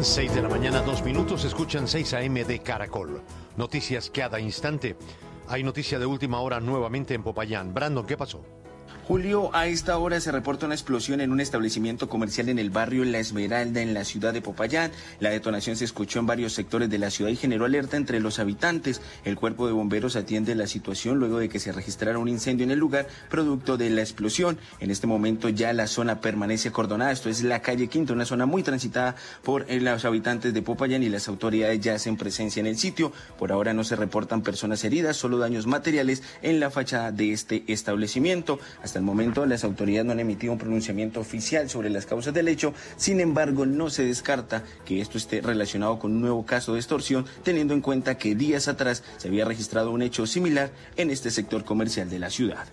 6 de la mañana, 2 minutos, escuchan 6 AM de Caracol. Noticias cada instante. Hay noticia de última hora nuevamente en Popayán. Brandon, ¿qué pasó? Julio, a esta hora se reporta una explosión en un establecimiento comercial en el barrio La Esmeralda, en la ciudad de Popayán. La detonación se escuchó en varios sectores de la ciudad y generó alerta entre los habitantes. El cuerpo de bomberos atiende la situación luego de que se registrara un incendio en el lugar producto de la explosión. En este momento ya la zona permanece acordonada. Esto es la calle Quinta, una zona muy transitada por los habitantes de Popayán, y las autoridades ya hacen presencia en el sitio. Por ahora no se reportan personas heridas, solo daños materiales en la fachada de este establecimiento. Hasta el momento, las autoridades no han emitido un pronunciamiento oficial sobre las causas del hecho. Sin embargo, no se descarta que esto esté relacionado con un nuevo caso de extorsión, teniendo en cuenta que días atrás se había registrado un hecho similar en este sector comercial de la ciudad.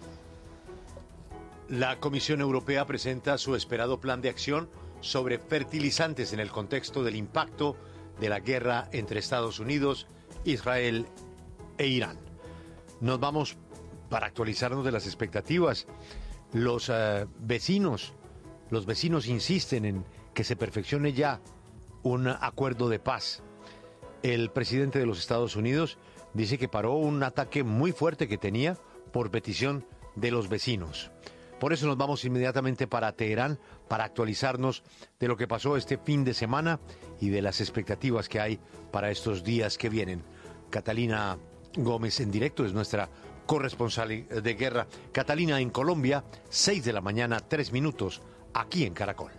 La Comisión Europea presenta su esperado plan de acción sobre fertilizantes en el contexto del impacto de la guerra entre Estados Unidos, Israel e Irán. Nos vamos para actualizarnos de las expectativas. Los vecinos insisten en que se perfeccione ya un acuerdo de paz. El presidente de los Estados Unidos dice que paró un ataque muy fuerte que tenía por petición de los vecinos. Por eso nos vamos inmediatamente para Teherán para actualizarnos de lo que pasó este fin de semana y de las expectativas que hay para estos días que vienen. Catalina Gómez en directo es nuestra corresponsal de guerra. Catalina, en Colombia, 6 de la mañana, 3 minutos, aquí en Caracol.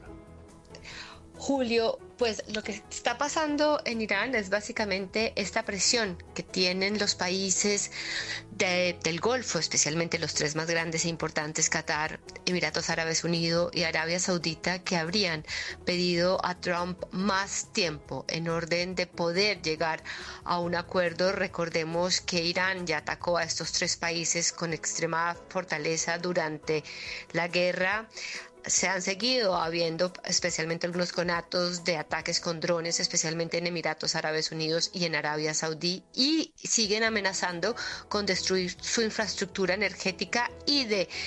Julio, pues lo que está pasando en Irán es básicamente esta presión que tienen los países del Golfo, especialmente los tres más grandes e importantes, Qatar, Emiratos Árabes Unidos y Arabia Saudita, que habrían pedido a Trump más tiempo en orden de poder llegar a un acuerdo. Recordemos que Irán ya atacó a estos tres países con extrema fortaleza durante la guerra. Se han seguido habiendo, especialmente algunos conatos de ataques con drones, especialmente en Emiratos Árabes Unidos y en Arabia Saudí, y siguen amenazando con destruir su infraestructura energética y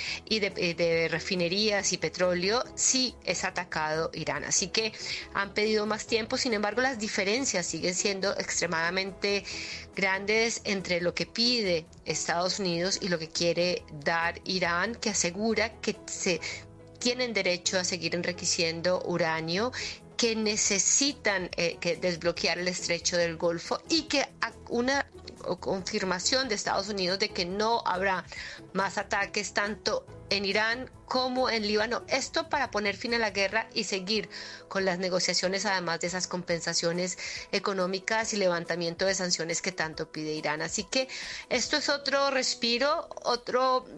de refinerías y petróleo si es atacado Irán. Así que han pedido más tiempo. Sin embargo, las diferencias siguen siendo extremadamente grandes entre lo que pide Estados Unidos y lo que quiere dar Irán, que asegura que se tienen derecho a seguir enriqueciendo uranio, que necesitan que desbloquear el estrecho del Golfo, y que una confirmación de Estados Unidos de que no habrá más ataques tanto en Irán como en Líbano. Esto para poner fin a la guerra y seguir con las negociaciones, además de esas compensaciones económicas y levantamiento de sanciones que tanto pide Irán. Así que esto es otro respiro, otro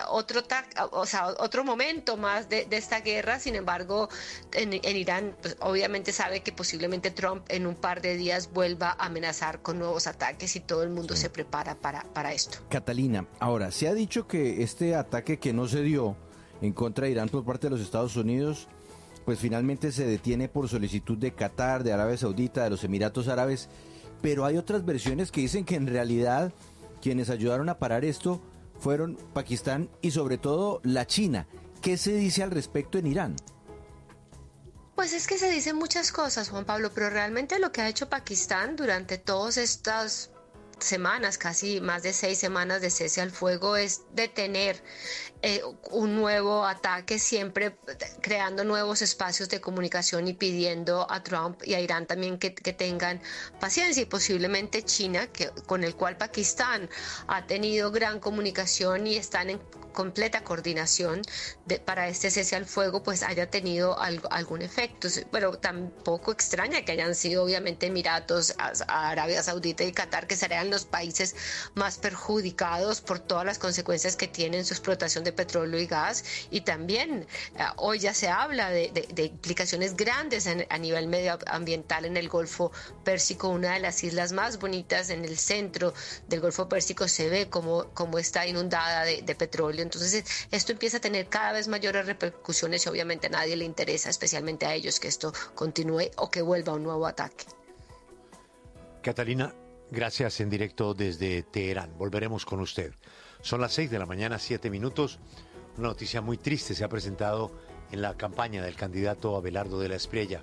momento más de esta guerra. Sin embargo, en Irán, pues, obviamente sabe que posiblemente Trump en un par de días vuelva a amenazar con nuevos ataques, y todo el mundo se prepara para esto. Catalina, ahora, se ha dicho que este ataque que no se dio en contra de Irán por parte de los Estados Unidos, pues finalmente se detiene por solicitud de Qatar, de Arabia Saudita, de los Emiratos Árabes, pero hay otras versiones que dicen que en realidad quienes ayudaron a parar esto fueron Pakistán y sobre todo la China. ¿Qué se dice al respecto en Irán? Pues es que se dicen muchas cosas, Juan Pablo, pero realmente lo que ha hecho Pakistán durante todas estas semanas, casi más de 6 semanas de cese al fuego, es detener un nuevo ataque, siempre creando nuevos espacios de comunicación y pidiendo a Trump y a Irán también que tengan paciencia, y posiblemente China, con el cual Pakistán ha tenido gran comunicación y están en completa coordinación para este cese al fuego, pues haya tenido algún efecto. Pero tampoco extraña que hayan sido obviamente Emiratos, Arabia Saudita y Qatar, que serían los países más perjudicados por todas las consecuencias que tienen su explotación de petróleo y gas. Y también hoy ya se habla de implicaciones grandes a nivel medioambiental en el Golfo Pérsico. Una de las islas más bonitas en el centro del Golfo Pérsico se ve como está inundada de petróleo. Entonces esto empieza a tener cada vez mayores repercusiones, y obviamente a nadie le interesa, especialmente a ellos, que esto continúe o que vuelva un nuevo ataque. Catalina, gracias, en directo desde Teherán. Volveremos con usted. Son las 6 de la mañana, 7 minutos. Una noticia muy triste se ha presentado en la campaña del candidato Abelardo de la Espriella.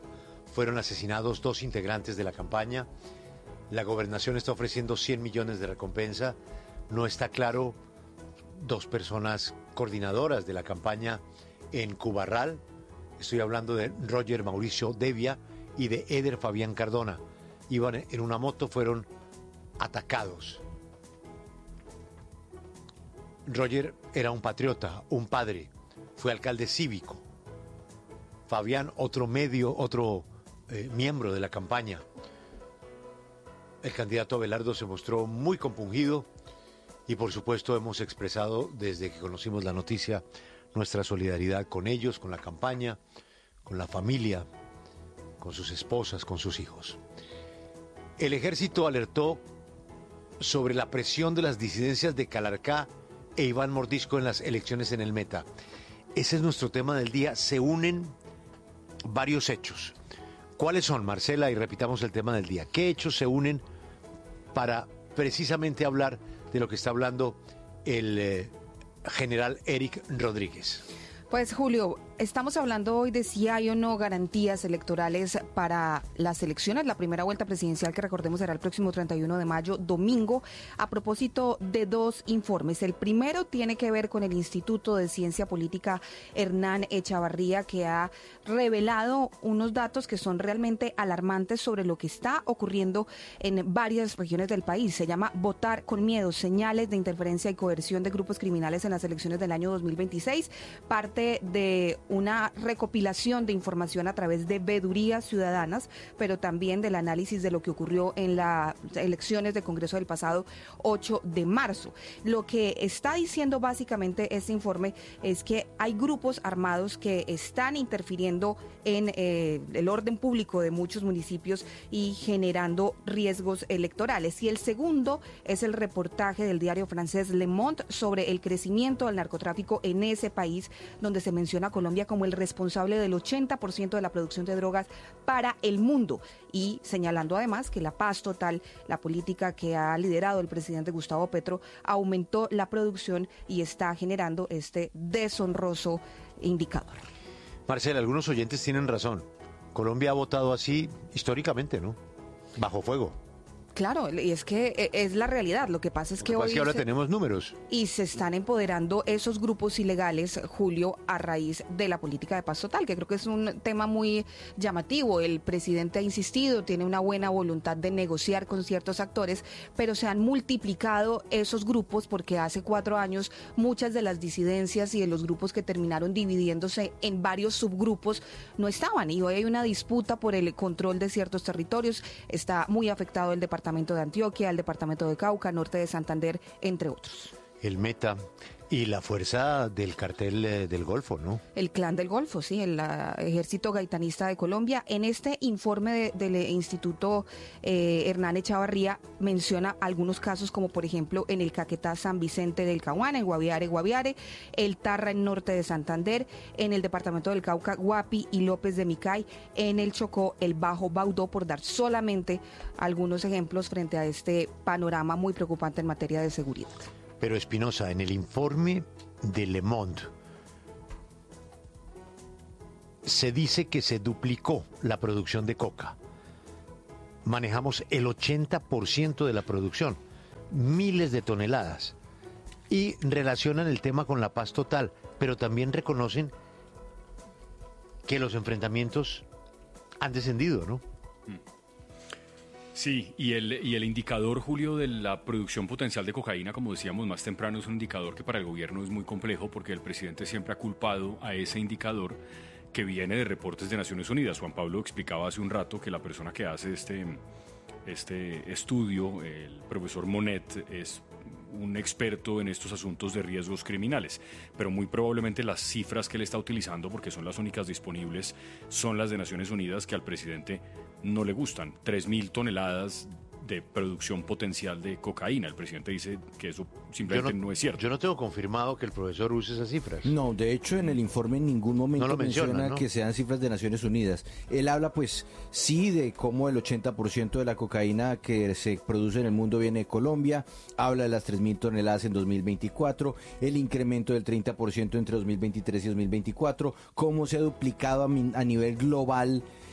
fueron asesinados 2 integrantes de la campaña. La gobernación está ofreciendo 100 millones de recompensa. No está claro 2 personas coordinadoras de la campaña en Cubarral. Estoy hablando de Roger Mauricio Devia y de Eder Fabián Cardona. Iban en una moto, fueron atacados. Roger era un patriota, un padre, fue alcalde cívico. Fabián, otro miembro de la campaña. El candidato Abelardo se mostró muy compungido y por supuesto hemos expresado desde que conocimos la noticia nuestra solidaridad con ellos, con la campaña, con la familia, con sus esposas, con sus hijos. El ejército alertó sobre la presión de las disidencias de Calarcá e Iván Mordisco en las elecciones en el Meta. Ese es nuestro tema del día. Se unen varios hechos. ¿Cuáles son, Marcela? Y repitamos el tema del día. ¿Qué hechos se unen para precisamente hablar de lo que está hablando el general Eric Rodríguez? Pues Julio, estamos hablando hoy de si hay o no garantías electorales para las elecciones. La primera vuelta presidencial, que recordemos será el próximo 31 de mayo, domingo, a propósito de 2 informes. El primero tiene que ver con el Instituto de Ciencia Política Hernán Echavarría, que ha revelado unos datos que son realmente alarmantes sobre lo que está ocurriendo en varias regiones del país. Se llama Votar con Miedo, señales de interferencia y coerción de grupos criminales en las elecciones del año 2026. Parte de una recopilación de información a través de veedurías ciudadanas, pero también del análisis de lo que ocurrió en las elecciones de Congreso del pasado 8 de marzo. Lo que está diciendo básicamente este informe es que hay grupos armados que están interfiriendo en el orden público de muchos municipios y generando riesgos electorales. Y el segundo es el reportaje del diario francés Le Monde sobre el crecimiento del narcotráfico en ese país, donde se menciona a Colombia como el responsable del 80% de la producción de drogas para el mundo, y señalando además que la paz total, la política que ha liderado el presidente Gustavo Petro, aumentó la producción y está generando este deshonroso indicador. Marcela, algunos oyentes tienen razón. Colombia ha votado así históricamente, ¿no? Bajo fuego. Claro, y es que es la realidad. Lo que pasa es que hoy ahora tenemos números. Y se están empoderando esos grupos ilegales, Julio, a raíz de la política de paz total, que creo que es un tema muy llamativo. El presidente ha insistido, tiene una buena voluntad de negociar con ciertos actores, pero se han multiplicado esos grupos porque hace 4 años muchas de las disidencias y de los grupos que terminaron dividiéndose en varios subgrupos no estaban, y hoy hay una disputa por el control de ciertos territorios. Está muy afectado el departamento de Antioquia, el departamento de Cauca, norte de Santander, entre otros. El Meta y la fuerza del cartel del Golfo, ¿no? El Clan del Golfo, sí, el Ejército Gaitanista de Colombia. En este informe del Instituto Hernán Echavarría menciona algunos casos, como por ejemplo en el Caquetá San Vicente del Caguán, en Guaviare, el Tarra en norte de Santander, en el departamento del Cauca, Guapi y López de Micay, en el Chocó, el Bajo Baudó, por dar solamente algunos ejemplos frente a este panorama muy preocupante en materia de seguridad. Pero Espinosa, en el informe de Le Monde se dice que se duplicó la producción de coca. Manejamos el 80% de la producción, miles de toneladas. Y relacionan el tema con la paz total, pero también reconocen que los enfrentamientos han descendido, ¿no? Sí, y el indicador, Julio, de la producción potencial de cocaína, como decíamos más temprano, es un indicador que para el gobierno es muy complejo, porque el presidente siempre ha culpado a ese indicador, que viene de reportes de Naciones Unidas. Juan Pablo explicaba hace un rato que la persona que hace este estudio, el profesor Monet, es un experto en estos asuntos de riesgos criminales, pero muy probablemente las cifras que él está utilizando, porque son las únicas disponibles, son las de Naciones Unidas, que al presidente no le gustan. 3.000 toneladas de producción potencial de cocaína. El presidente dice que eso simplemente no es cierto. Yo no tengo confirmado que el profesor use esas cifras. No, de hecho en el informe en ningún momento no menciona, ¿no?, que sean cifras de Naciones Unidas. Él habla pues sí de cómo el 80% de la cocaína que se produce en el mundo viene de Colombia, habla de las 3.000 toneladas en 2024, el incremento del 30% entre 2023 y 2024, cómo se ha duplicado a nivel global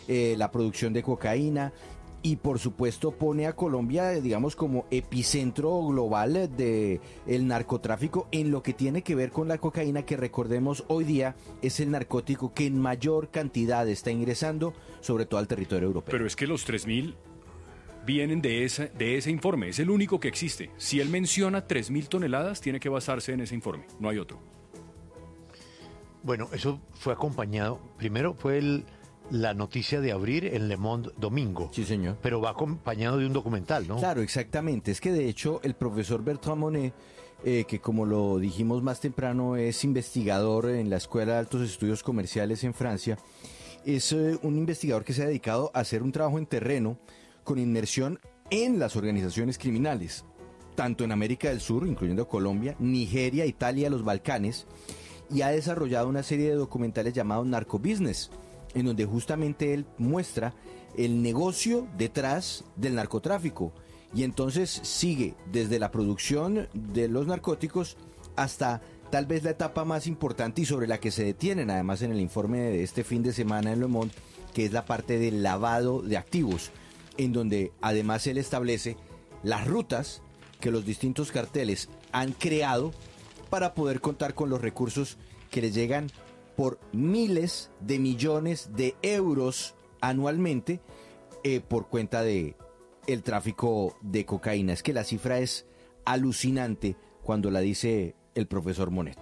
la producción de cocaína y por supuesto pone a Colombia, digamos, como epicentro global de el narcotráfico en lo que tiene que ver con la cocaína, que recordemos hoy día es el narcótico que en mayor cantidad está ingresando, sobre todo al territorio europeo. Pero es que los 3.000 vienen de ese informe, es el único que existe. Si él menciona 3.000 toneladas, tiene que basarse en ese informe, no hay otro. Bueno, eso fue acompañado, primero fue la noticia de abrir en Le Monde domingo. Sí, señor. Pero va acompañado de un documental, ¿no? Claro, exactamente. Es que de hecho el profesor Bertrand Monet, que como lo dijimos más temprano, es investigador en la Escuela de Altos Estudios Comerciales en Francia, es un investigador que se ha dedicado a hacer un trabajo en terreno con inmersión en las organizaciones criminales, tanto en América del Sur, incluyendo Colombia, Nigeria, Italia, los Balcanes, y ha desarrollado una serie de documentales llamados Narco Business, en donde justamente él muestra el negocio detrás del narcotráfico, y entonces sigue desde la producción de los narcóticos hasta tal vez la etapa más importante y sobre la que se detienen además en el informe de este fin de semana en Le Monde, que es la parte del lavado de activos, en donde además él establece las rutas que los distintos carteles han creado para poder contar con los recursos que les llegan por miles de millones de euros anualmente por cuenta de el tráfico de cocaína. Es que la cifra es alucinante cuando la dice el profesor Monet.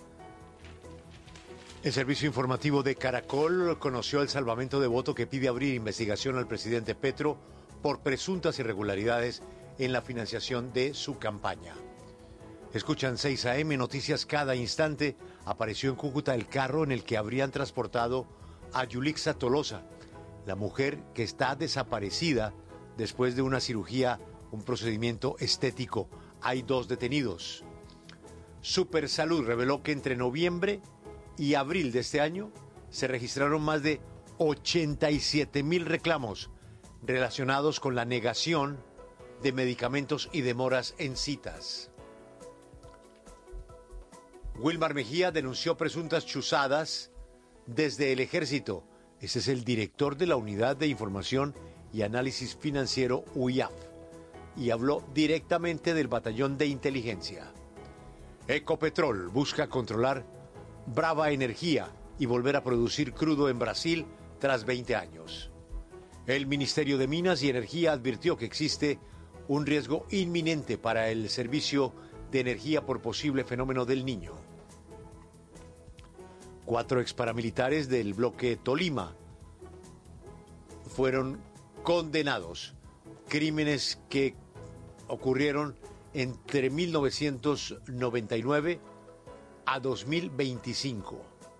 El servicio informativo de Caracol conoció el salvamento de voto que pide abrir investigación al presidente Petro por presuntas irregularidades en la financiación de su campaña. Escuchan 6 AM, noticias cada instante. Apareció en Cúcuta el carro en el que habrían transportado a Yulixa Tolosa, la mujer que está desaparecida después de una cirugía, un procedimiento estético. Hay 2 detenidos. Supersalud reveló que entre noviembre y abril de este año se registraron más de 87,000 reclamos relacionados con la negación de medicamentos y demoras en citas. Wilmar Mejía denunció presuntas chuzadas desde el Ejército. Ese es el director de la Unidad de Información y Análisis Financiero UIAF y habló directamente del Batallón de Inteligencia. Ecopetrol busca controlar Brava Energía y volver a producir crudo en Brasil tras 20 años. El Ministerio de Minas y Energía advirtió que existe un riesgo inminente para el servicio de energía por posible fenómeno del Niño. 4 exparamilitares del bloque Tolima fueron condenados. Crímenes que ocurrieron entre 1999 a 2025.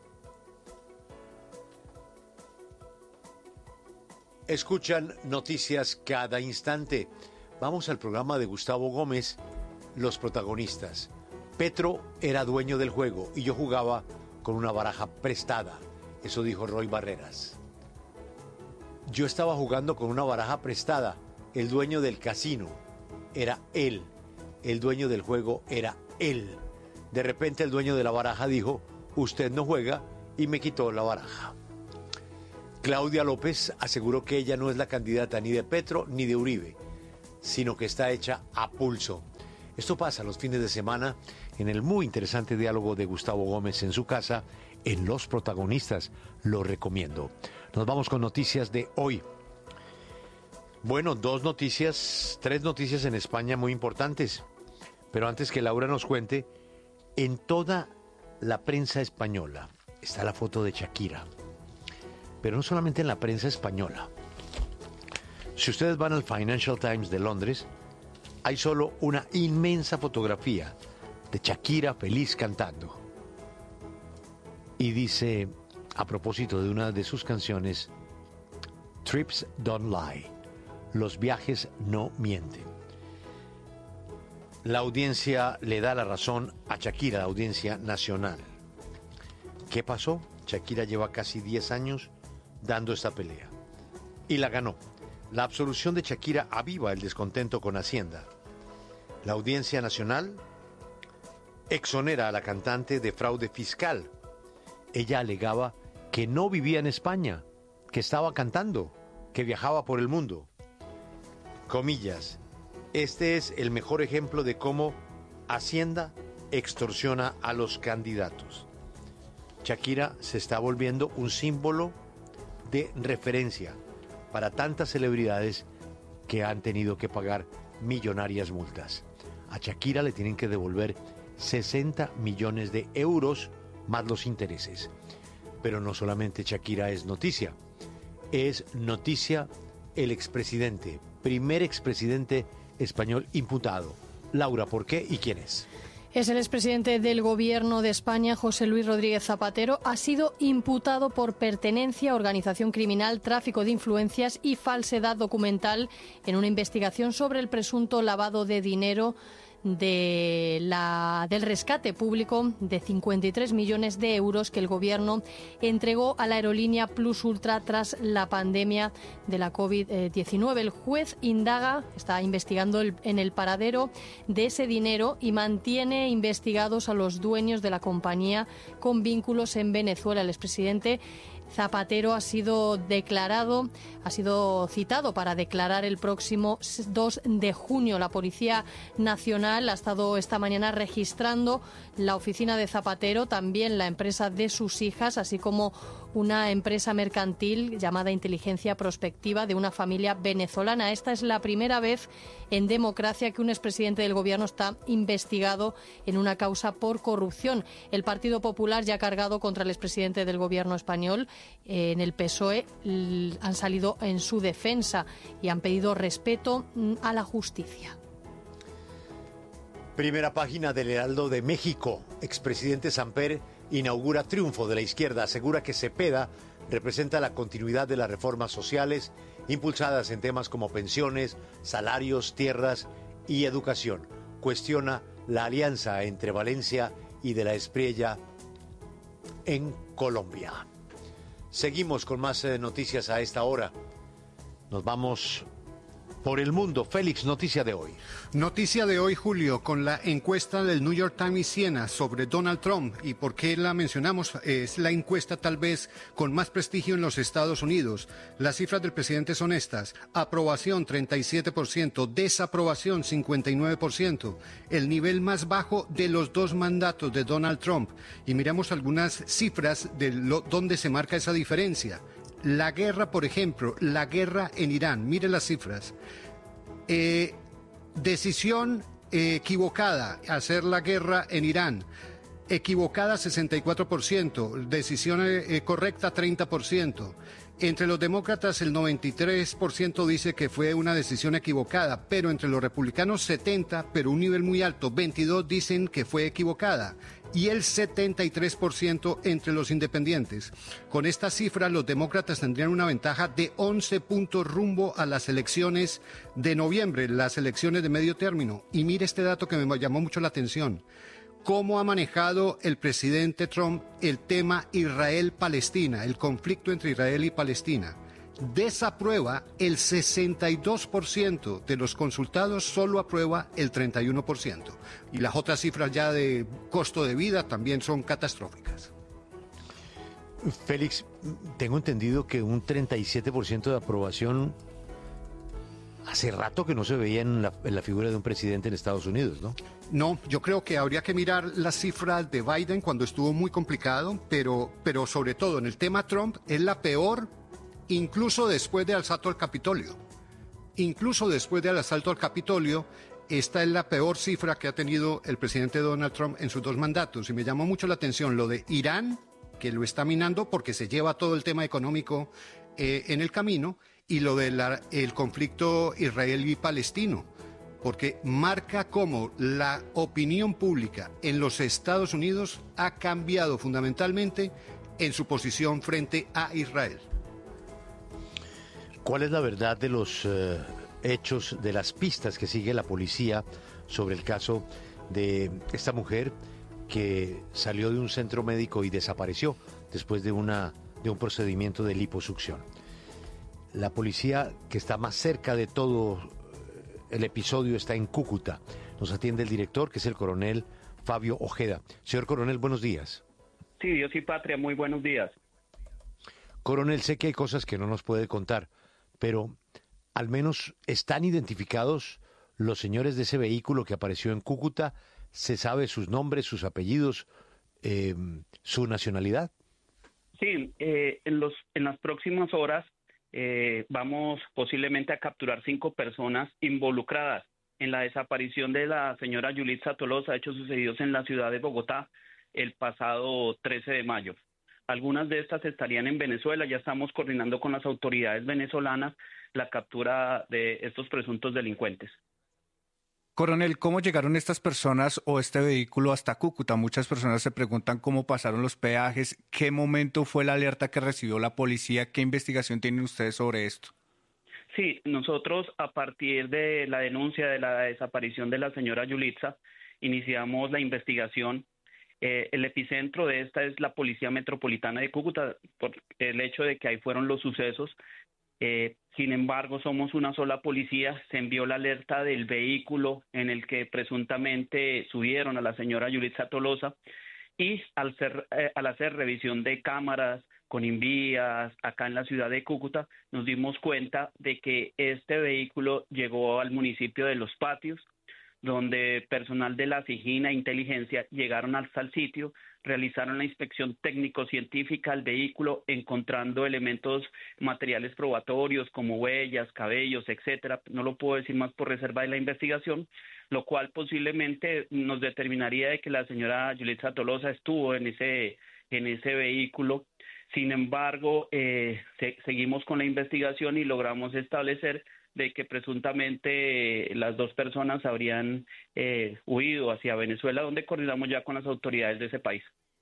Escuchan noticias cada instante. Vamos al programa de Gustavo Gómez, los protagonistas. Petro era dueño del juego y yo jugaba con una baraja prestada. Eso dijo Roy Barreras. Yo estaba jugando con una baraja prestada. El dueño del casino era él. El dueño del juego era él. De repente el dueño de la baraja dijo, usted no juega, y me quitó la baraja. Claudia López aseguró que ella no es la candidata ni de Petro ni de Uribe, sino que está hecha a pulso. Esto pasa los fines de semana en el muy interesante diálogo de Gustavo Gómez en su casa, en Los Protagonistas. Lo recomiendo. Nos vamos con noticias de hoy. Bueno, 3 noticias en España muy importantes. Pero antes que Laura nos cuente, en toda la prensa española está la foto de Shakira. Pero no solamente en la prensa española. Si ustedes van al Financial Times de Londres, hay solo una inmensa fotografía de Shakira feliz cantando. Y dice, a propósito de una de sus canciones, Trips don't lie, los viajes no mienten. La audiencia le da la razón a Shakira, la audiencia nacional. ¿Qué pasó? Shakira lleva casi 10 años dando esta pelea y la ganó. La absolución de Shakira aviva el descontento con Hacienda. La Audiencia Nacional exonera a la cantante de fraude fiscal. Ella alegaba que no vivía en España, que estaba cantando, que viajaba por el mundo. Comillas, este es el mejor ejemplo de cómo Hacienda extorsiona a los candidatos. Shakira se está volviendo un símbolo de referencia para tantas celebridades que han tenido que pagar millonarias multas. A Shakira le tienen que devolver 60 millones de euros más los intereses. Pero no solamente Shakira es noticia el expresidente, primer expresidente español imputado. Laura, ¿por qué y quién es? Es el expresidente del Gobierno de España, José Luis Rodríguez Zapatero. Ha sido imputado por pertenencia a organización criminal, tráfico de influencias y falsedad documental en una investigación sobre el presunto lavado de dinero del rescate público de 53 millones de euros que el Gobierno entregó a la aerolínea Plus Ultra tras la pandemia de la COVID-19. El juez está investigando en el paradero de ese dinero y mantiene investigados a los dueños de la compañía con vínculos en Venezuela. El expresidente Zapatero ha sido citado para declarar el próximo 2 de junio. La Policía Nacional ha estado esta mañana registrando la oficina de Zapatero, también la empresa de sus hijas, así como una empresa mercantil llamada Inteligencia Prospectiva de una familia venezolana. Esta es la primera vez en democracia que un expresidente del Gobierno está investigado en una causa por corrupción. El Partido Popular ya ha cargado contra el expresidente del Gobierno español. En el PSOE han salido en su defensa y han pedido respeto a la justicia. Primera página del Heraldo de México. Expresidente Samper inaugura triunfo de la izquierda. Asegura que Cepeda representa la continuidad de las reformas sociales impulsadas en temas como pensiones, salarios, tierras y educación. Cuestiona la alianza entre Valencia y de la Espriella en Colombia. Seguimos con más noticias a esta hora. Nos vamos por el mundo. Félix, noticia de hoy. Noticia de hoy, Julio, con la encuesta del New York Times y Siena sobre Donald Trump. ¿Y por qué la mencionamos? Es la encuesta tal vez con más prestigio en los Estados Unidos. Las cifras del presidente son estas: aprobación 37%, desaprobación 59%, el nivel más bajo de los dos mandatos de Donald Trump. Y miramos algunas cifras de donde se marca esa diferencia. La guerra, por ejemplo, la guerra en Irán, mire las cifras. Decisión equivocada, hacer la guerra en Irán. Equivocada 64%, decisión correcta 30%. Entre los demócratas el 93% dice que fue una decisión equivocada, pero entre los republicanos 70%, pero un nivel muy alto, 22% dicen que fue equivocada. Y el 73% entre los independientes. Con esta cifra, los demócratas tendrían una ventaja de 11 puntos rumbo a las elecciones de noviembre, las elecciones de medio término. Y mire este dato que me llamó mucho la atención. ¿Cómo ha manejado el presidente Trump el tema Israel-Palestina, el conflicto entre Israel y Palestina? Desaprueba el 62% de los consultados, solo aprueba el 31%. Y las otras cifras ya de costo de vida también son catastróficas. Félix, tengo entendido que un 37% de aprobación hace rato que no se veía en la figura de un presidente en Estados Unidos, ¿no? No, yo creo que habría que mirar las cifras de Biden cuando estuvo muy complicado, pero sobre todo en el tema Trump es la peor. Incluso después del asalto al Capitolio. Esta es la peor cifra que ha tenido el presidente Donald Trump en sus dos mandatos. Y me llamó mucho la atención lo de Irán, que lo está minando porque se lleva todo el tema económico en el camino, y lo del conflicto israelí-palestino, porque marca cómo la opinión pública en los Estados Unidos ha cambiado fundamentalmente en su posición frente a Israel. ¿Cuál es la verdad de los hechos, de las pistas que sigue la policía sobre el caso de esta mujer que salió de un centro médico y desapareció después de un procedimiento de liposucción? La policía que está más cerca de todo el episodio está en Cúcuta. Nos atiende el director, que es el coronel Fabio Ojeda. Señor coronel, buenos días. Sí, Dios y patria, muy buenos días. Coronel, sé que hay cosas que no nos puede contar, pero al menos están identificados los señores de ese vehículo que apareció en Cúcuta. ¿Se sabe sus nombres, sus apellidos, su nacionalidad? Sí, en las próximas horas vamos posiblemente a capturar 5 personas involucradas en la desaparición de la señora Yulitza Tolosa, hechos sucedidos en la ciudad de Bogotá el pasado 13 de mayo. Algunas de estas estarían en Venezuela. Ya estamos coordinando con las autoridades venezolanas la captura de estos presuntos delincuentes. Coronel, ¿cómo llegaron estas personas o este vehículo hasta Cúcuta? Muchas personas se preguntan cómo pasaron los peajes, qué momento fue la alerta que recibió la policía, qué investigación tienen ustedes sobre esto. Sí, nosotros a partir de la denuncia de la desaparición de la señora Yulitza, iniciamos la investigación. El epicentro de esta es la Policía Metropolitana de Cúcuta, por el hecho de que ahí fueron los sucesos. Sin embargo, somos una sola policía. Se envió la alerta del vehículo en el que presuntamente subieron a la señora Yulitza Tolosa, y al hacer revisión de cámaras con invías acá en la ciudad de Cúcuta, nos dimos cuenta de que este vehículo llegó al municipio de Los Patios, donde personal de la SIGIN e Inteligencia llegaron hasta el sitio, realizaron la inspección técnico-científica al vehículo, encontrando elementos materiales probatorios como huellas, cabellos, etcétera. No lo puedo decir más por reserva de la investigación, lo cual posiblemente nos determinaría de que la señora Yulitza Tolosa estuvo en ese vehículo. Sin embargo, seguimos con la investigación y logramos establecer de que presuntamente las 2 personas habrían huido hacia Venezuela, donde coordinamos ya con las autoridades de ese país.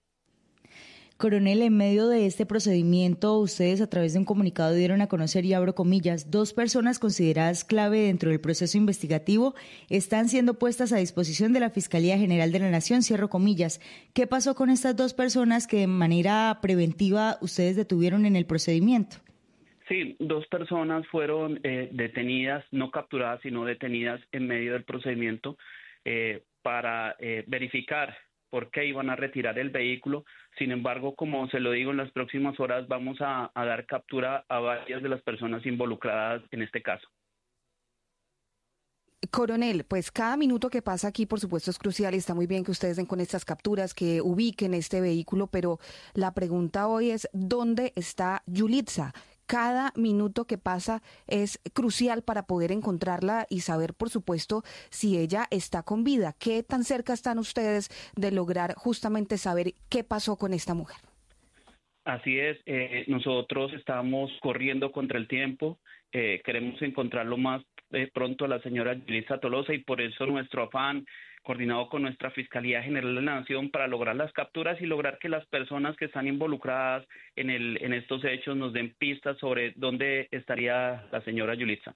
Coronel, en medio de este procedimiento, ustedes a través de un comunicado dieron a conocer, y abro comillas, 2 personas consideradas clave dentro del proceso investigativo están siendo puestas a disposición de la Fiscalía General de la Nación, cierro comillas. ¿Qué pasó con estas 2 personas que de manera preventiva ustedes detuvieron en el procedimiento? Sí, 2 personas fueron detenidas, no capturadas, sino detenidas en medio del procedimiento para verificar por qué iban a retirar el vehículo. Sin embargo, como se lo digo, en las próximas horas vamos a dar captura a varias de las personas involucradas en este caso. Coronel, pues cada minuto que pasa aquí, por supuesto, es crucial y está muy bien que ustedes den con estas capturas, que ubiquen este vehículo, pero la pregunta hoy es, ¿dónde está Yulitza? Cada minuto que pasa es crucial para poder encontrarla y saber, por supuesto, si ella está con vida. ¿Qué tan cerca están ustedes de lograr justamente saber qué pasó con esta mujer? Así es, nosotros estamos corriendo contra el tiempo, queremos encontrar lo más pronto a la señora Yulitza Tolosa, y por eso nuestro afán, coordinado con nuestra Fiscalía General de la Nación, para lograr las capturas y lograr que las personas que están involucradas en estos hechos nos den pistas sobre dónde estaría la señora Yulitza.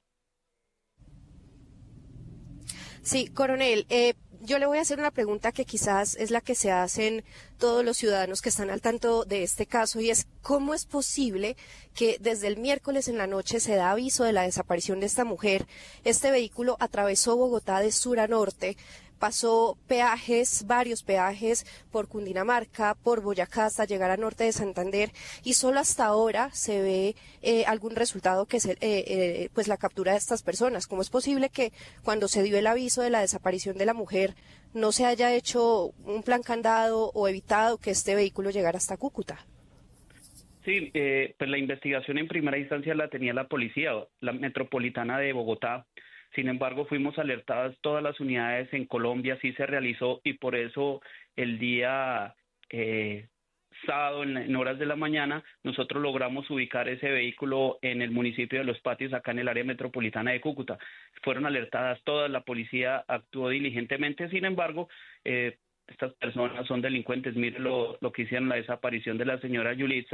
Sí, coronel, yo le voy a hacer una pregunta que quizás es la que se hacen todos los ciudadanos que están al tanto de este caso, y es ¿cómo es posible que desde el miércoles en la noche se da aviso de la desaparición de esta mujer? Este vehículo atravesó Bogotá de sur a norte, pasó varios peajes por Cundinamarca, por Boyacá, hasta llegar a norte de Santander, y solo hasta ahora se ve algún resultado, que es pues la captura de estas personas. ¿Cómo es posible que cuando se dio el aviso de la desaparición de la mujer no se haya hecho un plan candado o evitado que este vehículo llegara hasta Cúcuta? Sí, pues la investigación en primera instancia la tenía la policía, la metropolitana de Bogotá. Sin embargo, fuimos alertadas todas las unidades en Colombia, sí se realizó, y por eso el día sábado en horas de la mañana nosotros logramos ubicar ese vehículo en el municipio de Los Patios, acá en el área metropolitana de Cúcuta. Fueron alertadas todas, la policía actuó diligentemente. Sin embargo, estas personas son delincuentes. Mire lo que hicieron, la desaparición de la señora Yulitza.